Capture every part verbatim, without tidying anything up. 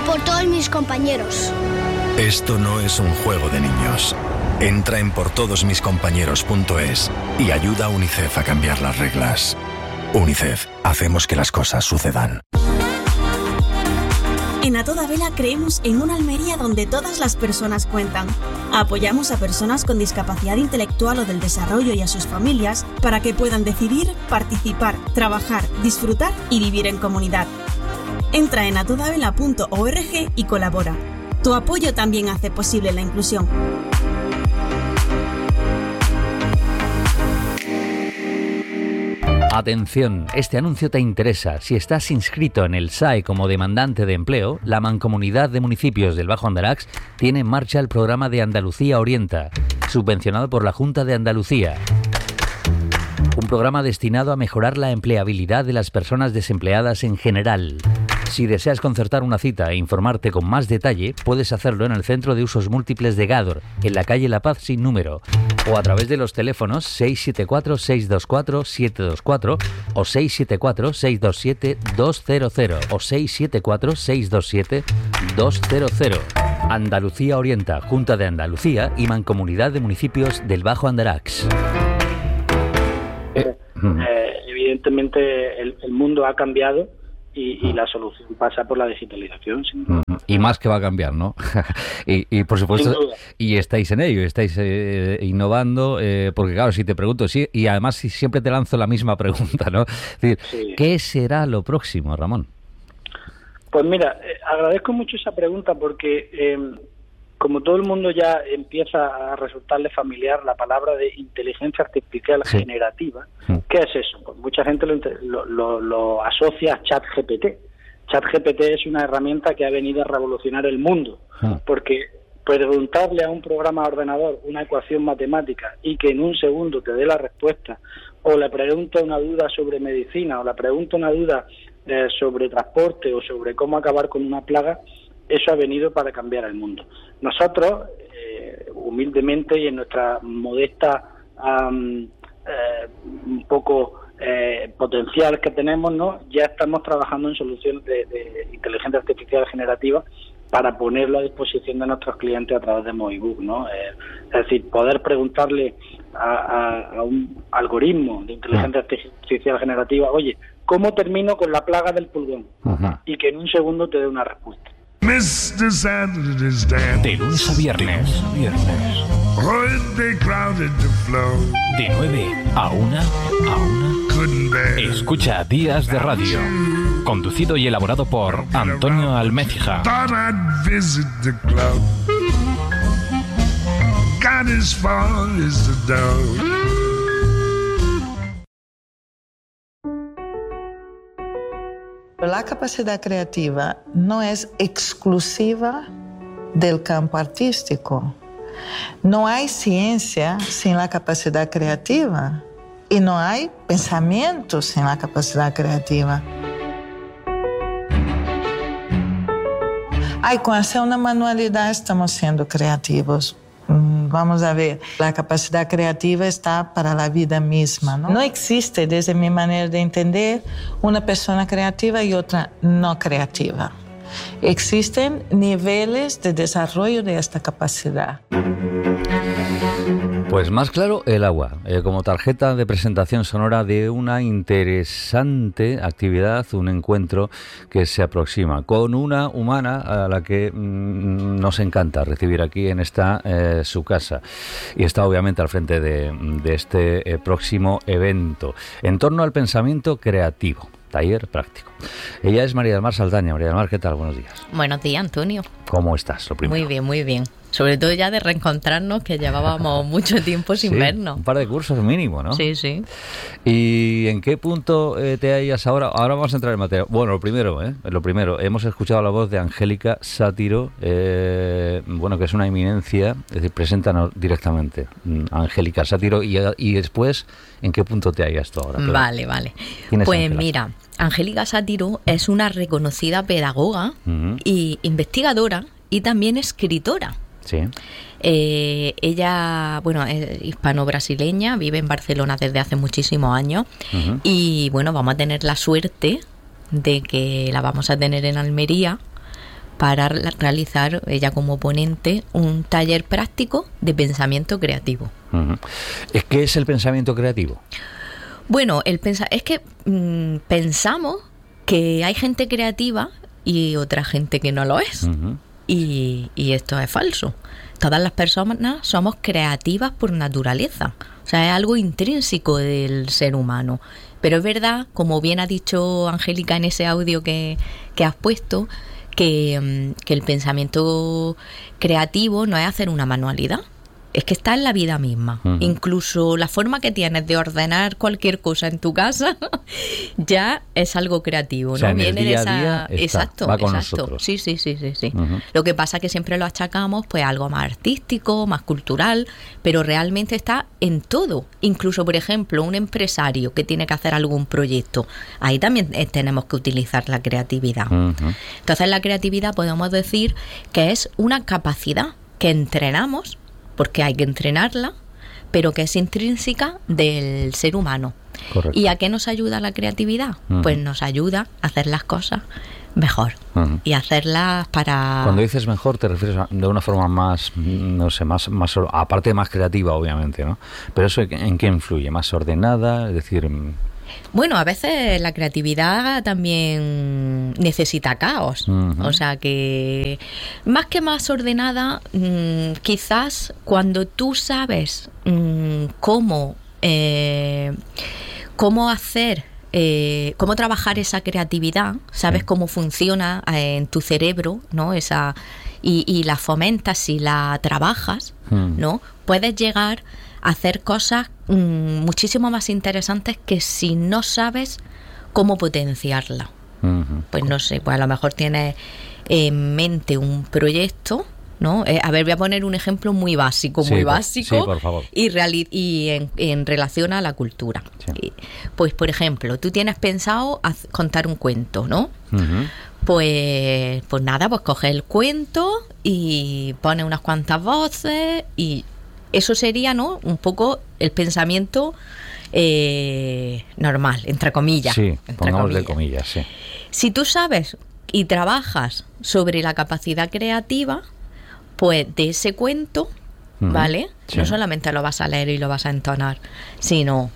por todos mis compañeros. Esto no es un juego de niños. Entra en por todos mis compañeros punto es y ayuda a UNICEF a cambiar las reglas. UNICEF, hacemos que las cosas sucedan. En A Toda Vela creemos en una Almería donde todas las personas cuentan. Apoyamos a personas con discapacidad intelectual o del desarrollo y a sus familias para que puedan decidir, participar, trabajar, disfrutar y vivir en comunidad. Entra en a toda vela punto org y colabora. Tu apoyo también hace posible la inclusión. Atención, este anuncio te interesa. Si estás inscrito en el S A E como demandante de empleo, la Mancomunidad de Municipios del Bajo Andarax tiene en marcha el programa de Andalucía Orienta, subvencionado por la Junta de Andalucía. Un programa destinado a mejorar la empleabilidad de las personas desempleadas en general. Si deseas concertar una cita e informarte con más detalle, puedes hacerlo en el Centro de Usos Múltiples de Gádor, en la calle La Paz sin número, o a través de los teléfonos seis siete cuatro, seis dos cuatro, siete dos cuatro o seis siete cuatro, seis dos siete, dos cero cero o seis siete cuatro, seis dos siete, dos cero cero. Andalucía Orienta, Junta de Andalucía y Mancomunidad de Municipios del Bajo Andarax. Eh, evidentemente el, el mundo ha cambiado y, y la solución pasa por la digitalización. Sin duda. Y más que va a cambiar, ¿no? y, y por supuesto, y estáis en ello, estáis eh, innovando, eh, porque claro, si te pregunto, sí, y además si siempre te lanzo la misma pregunta, ¿no? Es decir, sí. ¿Qué será lo próximo, Ramón? Pues mira, eh, agradezco mucho esa pregunta porque eh, como todo el mundo ya empieza a resultarle familiar la palabra de inteligencia artificial sí. generativa, sí. ¿qué es eso? Pues mucha gente lo, lo, lo, lo asocia a ChatGPT. ChatGPT es una herramienta que ha venido a revolucionar el mundo, sí. porque preguntarle a un programa de ordenador una ecuación matemática y que en un segundo te dé la respuesta, o le pregunta una duda sobre medicina, o le pregunta una duda eh, sobre transporte o sobre cómo acabar con una plaga, eso ha venido para cambiar el mundo. Nosotros, eh, humildemente y en nuestra modesta um, eh, un poco eh, potencial que tenemos, ¿no? Ya estamos trabajando en soluciones de, de inteligencia artificial generativa para ponerlo a disposición de nuestros clientes a través de Movibook, ¿no? Eh, es decir, poder preguntarle a, a, a un algoritmo de inteligencia artificial generativa, oye, ¿cómo termino con la plaga del pulgón? Uh-huh. Y que en un segundo te dé una respuesta. De lunes a viernes, viernes. De nueve a una, a una. Escucha Días de Radio. Conducido y elaborado por Antonio Almecija. La capacidad creativa no es exclusiva del campo artístico. No hay ciencia sin la capacidad creativa y no hay pensamiento sin la capacidad creativa. Ay, con hacer una manualidad estamos siendo creativos. Vamos a ver, la capacidad creativa está para la vida misma, ¿no? No existe, desde mi manera de entender, una persona creativa y otra no creativa. Existen niveles de desarrollo de esta capacidad. Pues más claro, el agua, eh, como tarjeta de presentación sonora de una interesante actividad, un encuentro que se aproxima con una humana a la que mmm, nos encanta recibir aquí en esta eh, su casa, y está obviamente al frente de, de este eh, próximo evento en torno al pensamiento creativo. Taller práctico. Ella es María del Mar Saldaña. María del Mar, ¿qué tal? Buenos días. Buenos días, Antonio. ¿Cómo estás? Lo primero. Muy bien, muy bien. Sobre todo ya de reencontrarnos, que llevábamos mucho tiempo sin sí, vernos. Un par de cursos mínimo, ¿no? Sí, sí. ¿Y en qué punto eh, te hallas ahora? Ahora vamos a entrar en materia. Bueno, lo primero, ¿eh? Lo primero, hemos escuchado la voz de Angélica Sátiro, eh, bueno, que es una eminencia, es decir, preséntanos directamente, Angélica Sátiro, y, y después, ¿en qué punto te hallas tú ahora? Claro. Vale, vale. Pues Angela? Mira, Angélica Sátiro es una reconocida pedagoga uh-huh. y investigadora y también escritora. Sí. Eh, ella, bueno, es hispano-brasileña, vive en Barcelona desde hace muchísimos años uh-huh. y bueno, vamos a tener la suerte de que la vamos a tener en Almería para realizar, ella como ponente, un taller práctico de pensamiento creativo. Uh-huh. ¿Qué es el pensamiento creativo? Bueno, el pensa- es que mmm, pensamos que hay gente creativa y otra gente que no lo es. Uh-huh. y, y esto es falso. Todas las personas somos creativas por naturaleza. O sea, es algo intrínseco del ser humano. Pero es verdad, como bien ha dicho Angélica en ese audio que, que has puesto, que, que el pensamiento creativo no es hacer una manualidad. Es que está en la vida misma. Uh-huh. Incluso la forma que tienes de ordenar cualquier cosa en tu casa ya es algo creativo, ¿no? O sea, en Viene el día de esa... a día está, exacto, va con exacto. nosotros. Sí, sí, sí, sí, sí. Uh-huh. Lo que pasa es que siempre lo achacamos pues a algo más artístico, más cultural, pero realmente está en todo. Incluso, por ejemplo, un empresario que tiene que hacer algún proyecto, ahí también eh, tenemos que utilizar la creatividad. Uh-huh. Entonces, la creatividad podemos decir que es una capacidad que entrenamos, porque hay que entrenarla, pero que es intrínseca del ser humano. Correcto. ¿Y a qué nos ayuda la creatividad? Uh-huh. Pues nos ayuda a hacer las cosas mejor. Uh-huh. Y hacerlas para... Cuando dices mejor te refieres a, de una forma más, no sé, más, más aparte más creativa, obviamente, ¿no? Pero eso ¿en qué influye? ¿Más ordenada? Es decir... Bueno, a veces la creatividad también necesita caos. Uh-huh. O sea que más que más ordenada, mmm, quizás cuando tú sabes mmm, cómo eh, cómo hacer, eh, cómo trabajar esa creatividad, sabes sí. cómo funciona en tu cerebro, ¿no? Esa y, y la fomentas y la trabajas, uh-huh. ¿no? Puedes llegar a hacer cosas mmm, muchísimo más interesantes que si no sabes cómo potenciarla. Uh-huh. Pues no sé, pues a lo mejor tienes en mente un proyecto, ¿no? Eh, a ver, voy a poner un ejemplo muy básico, sí, muy por, básico sí, por favor. y, reali- y en, en relación a la cultura. Sí. Pues, por ejemplo, tú tienes pensado hacer, contar un cuento, ¿no? Uh-huh. Pues, pues nada, pues coges el cuento y pones unas cuantas voces y eso sería, ¿no? Un poco el pensamiento eh, normal, entre comillas. Sí, entre pongámosle comillas. comillas, sí. Si tú sabes y trabajas sobre la capacidad creativa, pues de ese cuento, uh-huh. ¿vale? Sí. No solamente lo vas a leer y lo vas a entonar, sino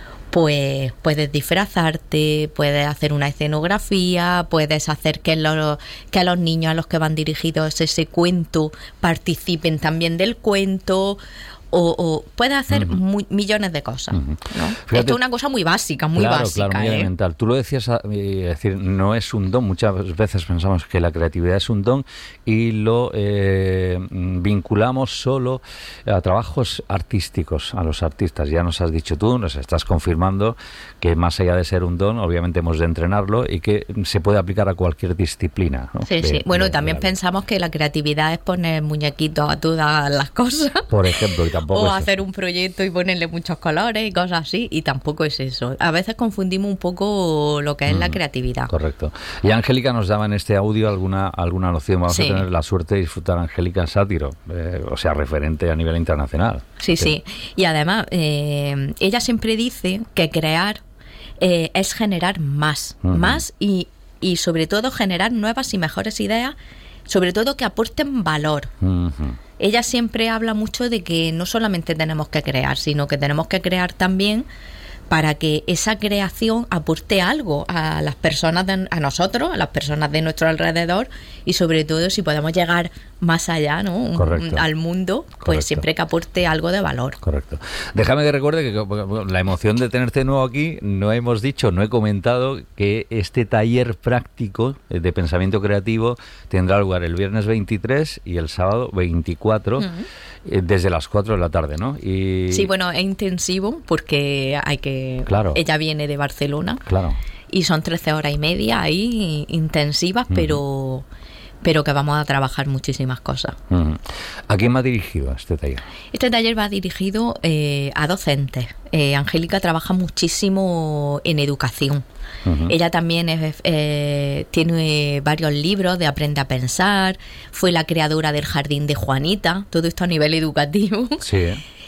pues puedes disfrazarte, puedes hacer una escenografía, puedes hacer que los, que los niños a los que van dirigidos ese cuento participen también del cuento. O, o puedes hacer uh-huh. muy, millones de cosas, uh-huh. ¿no? Fíjate, esto es una cosa muy básica, muy claro, básica. Claro, muy ¿eh? elemental. Tú lo decías, es decir, no es un don. Muchas veces pensamos que la creatividad es un don y lo eh, vinculamos solo a trabajos artísticos, a los artistas. Ya nos has dicho tú, nos estás confirmando que más allá de ser un don, obviamente hemos de entrenarlo y que se puede aplicar a cualquier disciplina, ¿no? Sí, de, sí. Bueno, de, también de pensamos que la creatividad es poner muñequitos a todas las cosas. Por ejemplo, y tampoco o es hacer un proyecto y ponerle muchos colores y cosas así, y tampoco es eso. A veces confundimos un poco lo que es mm, la creatividad. Correcto. Y Angélica nos daba en este audio alguna alguna noción. Vamos sí. a tener la suerte de disfrutar a Angélica Sátiro, eh, o sea, referente a nivel internacional. Sí, sí. sí. Y además, eh, ella siempre dice que crear eh, es generar más, uh-huh. más y, y sobre todo generar nuevas y mejores ideas, sobre todo que aporten valor. Uh-huh. Ella siempre habla mucho de que no solamente tenemos que crear, sino que tenemos que crear también para que esa creación aporte algo a las personas, de, a nosotros, a las personas de nuestro alrededor, y sobre todo si podemos llegar más allá, ¿no? Correcto. Al mundo, pues Correcto. Siempre que aporte algo de valor. Correcto. Déjame que recuerde que la emoción de tenerte de nuevo aquí, no hemos dicho, no he comentado que este taller práctico de pensamiento creativo tendrá lugar el viernes veintitrés y el sábado veinticuatro, uh-huh. desde las cuatro de la tarde, ¿no? Y... Sí, bueno, es intensivo porque hay que... Claro. Ella viene de Barcelona. Claro. Y son trece horas y media ahí intensivas, uh-huh. pero... pero que vamos a trabajar muchísimas cosas. Uh-huh. ¿A quién va dirigido este taller? Este taller va dirigido eh, a docentes. Eh, Angélica trabaja muchísimo en educación. Uh-huh. Ella también es, eh, tiene varios libros de Aprende a Pensar, fue la creadora del Jardín de Juanita, todo esto a nivel educativo. Sí.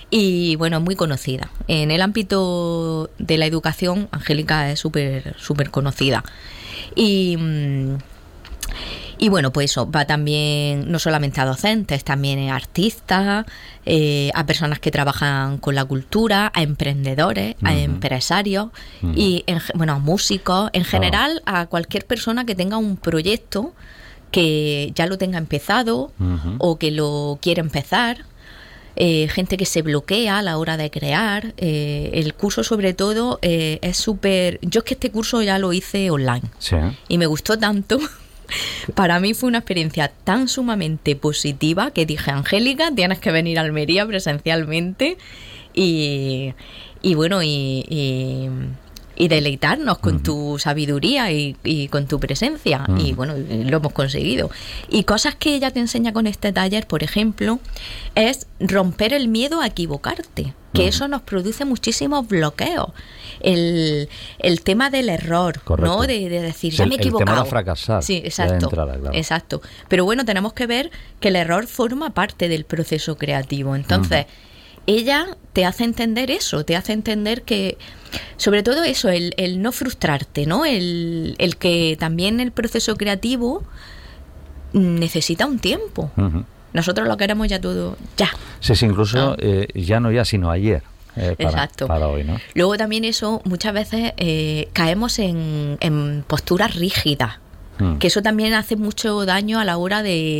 Y bueno, es muy conocida. En el ámbito de la educación, Angélica es súper súper conocida. Y... Y bueno, pues eso va también no solamente a docentes, también a artistas, eh, a personas que trabajan con la cultura, a emprendedores, uh-huh. a empresarios uh-huh. y en, bueno, a músicos, en general oh. a cualquier persona que tenga un proyecto que ya lo tenga empezado uh-huh. o que lo quiera empezar. Eh, gente que se bloquea a la hora de crear. Eh, el curso sobre todo eh, es súper... Yo es que este curso ya lo hice online sí. y me gustó tanto. Para mí fue una experiencia tan sumamente positiva que dije, Angélica, tienes que venir a Almería presencialmente y, y bueno, y, y, y deleitarnos con uh-huh. tu sabiduría y, y con tu presencia. Uh-huh. Y bueno, lo hemos conseguido. Y cosas que ella te enseña con este taller, por ejemplo, es romper el miedo a equivocarte, que uh-huh. eso nos produce muchísimos bloqueos. El, el tema del error, correcto. ¿No? De, de decir, sí, ya me he equivocado. El tema de fracasar. Sí, exacto. Entrada, claro. Exacto. Pero bueno, tenemos que ver que el error forma parte del proceso creativo. Entonces, uh-huh. ella te hace entender eso, te hace entender que, sobre todo eso, el, el no frustrarte, ¿no? El, el que también el proceso creativo necesita un tiempo. Uh-huh. Nosotros lo queremos ya todo, ya. Sí, sí, incluso ah. eh, ya no ya, sino ayer. Eh, para, Exacto. Para hoy, ¿no? Luego también eso, muchas veces eh, caemos en, en posturas rígidas, mm. que eso también hace mucho daño a la hora de